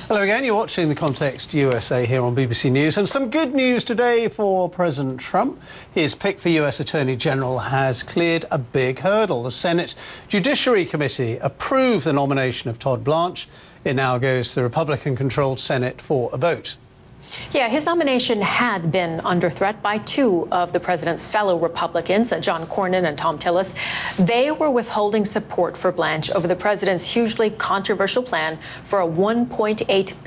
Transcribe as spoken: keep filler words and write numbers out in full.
Hello again, you're watching The Context U S A here on B B C News. And some good news today for President Trump. His pick for U S Attorney General has cleared a big hurdle. The Senate Judiciary Committee approved the nomination of Todd Blanche. It now goes to the Republican-controlled Senate for a vote. Yeah, his nomination had been under threat by two of the president's fellow Republicans, John Cornyn and Thom Tillis. They were withholding support for Blanche over the president's hugely controversial plan for a one point eight billion dollars